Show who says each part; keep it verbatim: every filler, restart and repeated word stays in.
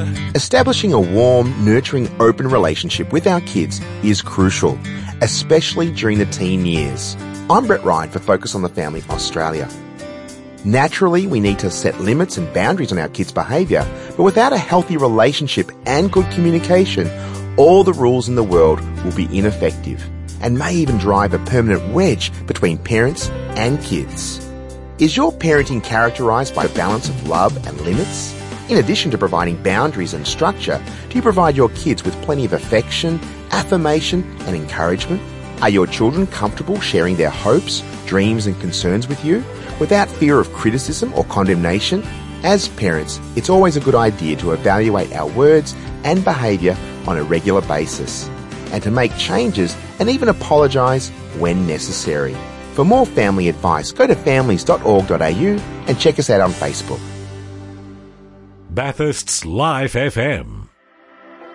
Speaker 1: Establishing a warm, nurturing, open relationship with our kids is crucial, especially during the teen years. I'm Brett Ryan for Focus on the Family Australia. Naturally, we need to set limits and boundaries on our kids' behaviour, but without a healthy relationship and good communication, all the rules in the world will be ineffective and may even drive a permanent wedge between parents and kids. Is your parenting characterised by a balance of love and limits? In addition to providing boundaries and structure, do you provide your kids with plenty of affection, affirmation and encouragement? Are your children comfortable sharing their hopes, dreams and concerns with you without fear of criticism or condemnation? As parents, it's always a good idea to evaluate our words and behaviour on a regular basis and to make changes and even apologise when necessary. For more family advice, go to families dot org dot a u and check us out on Facebook.
Speaker 2: Bathurst's Live F M.